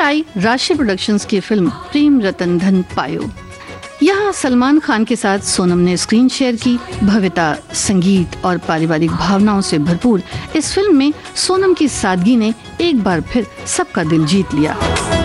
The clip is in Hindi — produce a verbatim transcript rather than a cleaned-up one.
आई राशि प्रोडक्शंस की फिल्म प्रेम रतन धन पायो। यहाँ सलमान खान के साथ सोनम ने स्क्रीन शेयर की। भव्यता, संगीत और पारिवारिक भावनाओं से भरपूर इस फिल्म में सोनम की सादगी ने एक बार फिर सबका दिल जीत लिया।